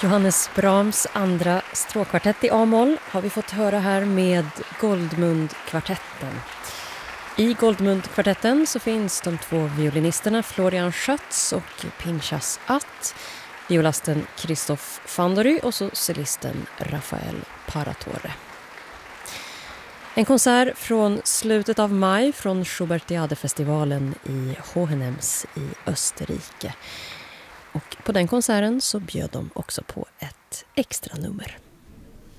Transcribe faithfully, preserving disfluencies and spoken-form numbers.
Johannes Brahms andra stråkkvartett i A-moll har vi fått höra här med Goldmund-kvartetten. I Goldmund-kvartetten så finns de två violinisterna Florian Schatz och Pinchas Att, violasten Christoph Fandory och så cellisten Rafael Paratore. En konsert från slutet av maj från Schubertiadefestivalen i Hohenems i Österrike. Och på den konserten så bjöd de också på ett extra nummer.